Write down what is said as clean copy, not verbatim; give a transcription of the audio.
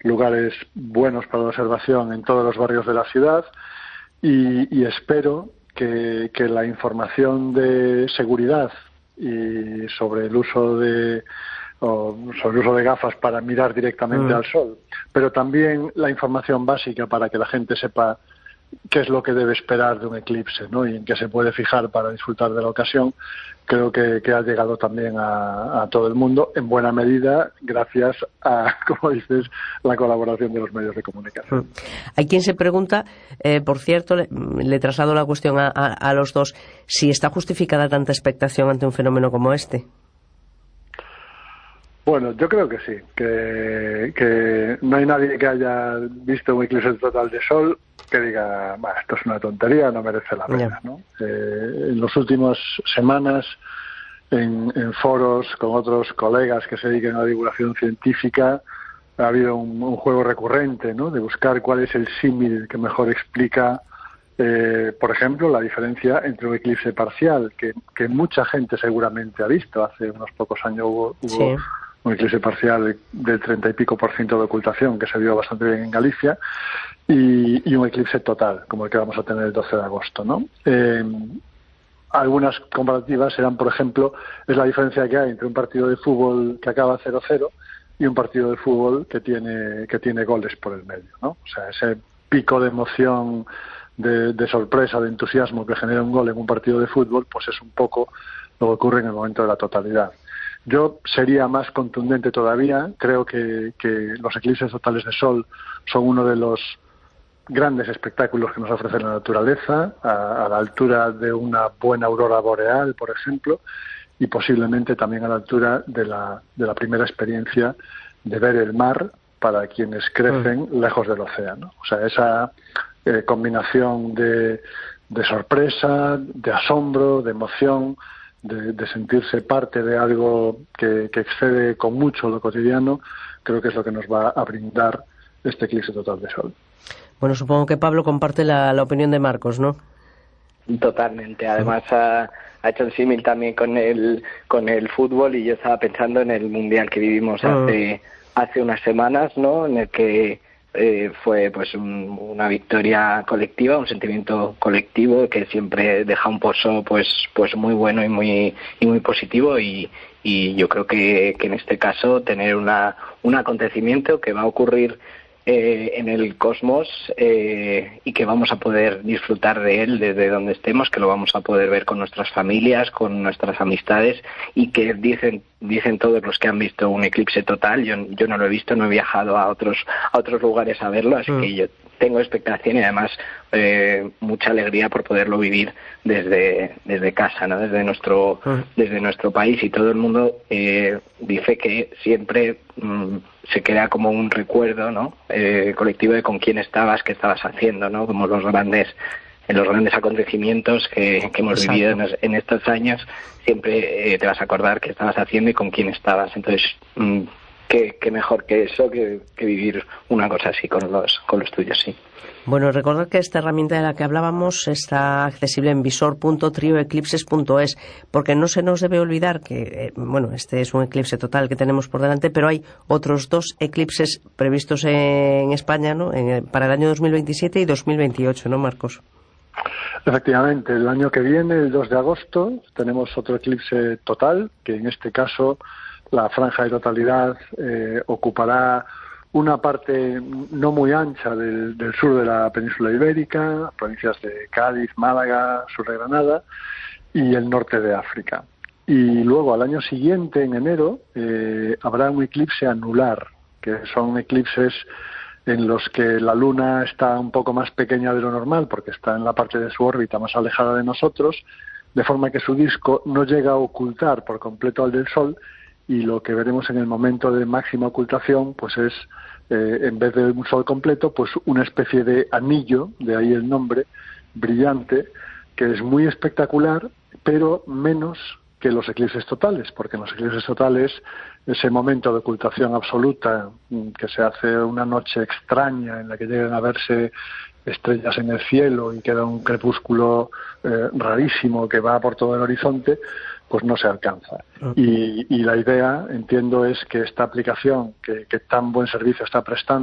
lugares buenos para la observación en todos los barrios de la ciudad y espero que la información de seguridad y sobre el uso de gafas para mirar directamente al sol, pero también la información básica para que la gente sepa qué es lo que debe esperar de un eclipse, ¿no? Y en qué se puede fijar para disfrutar de la ocasión, creo que ha llegado también a todo el mundo, en buena medida gracias a, como dices, la colaboración de los medios de comunicación. Hay quien se pregunta, por cierto, le traslado la cuestión a los dos, si está justificada tanta expectación ante un fenómeno como este. Bueno, yo creo que sí, que no hay nadie que haya visto un eclipse total de sol que diga, esto es una tontería, no merece la pena, ¿no? En las últimas semanas, en foros con otros colegas que se dedican a la divulgación científica, ha habido un juego recurrente, ¿no?, de buscar cuál es el símil que mejor explica, por ejemplo, la diferencia entre un eclipse parcial, que mucha gente seguramente ha visto. Hace unos pocos años hubo un eclipse parcial del 30 y pico % de ocultación, que se vio bastante bien en Galicia, y un eclipse total, como el que vamos a tener el 12 de agosto, ¿no? Algunas comparativas serán, por ejemplo, es la diferencia que hay entre un partido de fútbol que acaba 0-0 y un partido de fútbol que tiene goles por el medio, ¿no? O sea, ese pico de emoción, de sorpresa, de entusiasmo que genera un gol en un partido de fútbol, pues es un poco lo que ocurre en el momento de la totalidad. Yo sería más contundente todavía. Creo que los eclipses totales de sol son uno de los grandes espectáculos que nos ofrece la naturaleza, a la altura de una buena aurora boreal, por ejemplo, y posiblemente también a la altura de la primera experiencia de ver el mar para quienes crecen lejos del océano. O sea, esa combinación de sorpresa, de asombro, de emoción, de sentirse parte de algo que excede con mucho lo cotidiano, creo que es lo que nos va a brindar este eclipse total de sol. Bueno, supongo que Pablo comparte la opinión de Marcos, ¿no? Totalmente. Además ha hecho el símil también con el fútbol, y yo estaba pensando en el mundial que vivimos hace unas semanas, ¿no? En el que fue pues una victoria colectiva, un sentimiento colectivo que siempre deja un pozo pues muy bueno y muy positivo, y yo creo que en este caso tener un acontecimiento que va a ocurrir en el cosmos, y que vamos a poder disfrutar de él desde donde estemos, que lo vamos a poder ver con nuestras familias, con nuestras amistades, y que dicen todos los que han visto un eclipse total. Yo no lo he visto, no he viajado a otros lugares a verlo, así que yo tengo expectación y además mucha alegría por poderlo vivir desde casa, ¿no? Desde nuestro país, y todo el mundo dice que siempre se queda como un recuerdo, ¿no? Colectivo de con quién estabas, qué estabas haciendo, ¿no? Como en los grandes acontecimientos que hemos vivido en estos años, siempre te vas a acordar qué estabas haciendo y con quién estabas. Entonces, qué mejor que eso, que vivir una cosa así con los tuyos, sí. Bueno, recordad que esta herramienta de la que hablábamos está accesible en visor.trioeclipses.es, porque no se nos debe olvidar que, este es un eclipse total que tenemos por delante, pero hay otros 2 eclipses previstos en España, ¿no? Para el año 2027 y 2028, ¿no, Marcos? Efectivamente, el año que viene, el 2 de agosto, tenemos otro eclipse total, que en este caso la franja de totalidad ocupará una parte no muy ancha del sur de la península ibérica, provincias de Cádiz, Málaga, sur de Granada, y el norte de África. Y luego, al año siguiente, en enero, habrá un eclipse anular, que son eclipses en los que la Luna está un poco más pequeña de lo normal, porque está en la parte de su órbita más alejada de nosotros, de forma que su disco no llega a ocultar por completo al del Sol, y lo que veremos en el momento de máxima ocultación pues es, en vez de un sol completo, pues una especie de anillo, de ahí el nombre, brillante, que es muy espectacular, pero menos que los eclipses totales, porque en los eclipses totales ese momento de ocultación absoluta, que se hace una noche extraña en la que llegan a verse estrellas en el cielo y queda un crepúsculo rarísimo que va por todo el horizonte, pues no se alcanza. Y la idea, entiendo, es que esta aplicación que tan buen servicio está prestando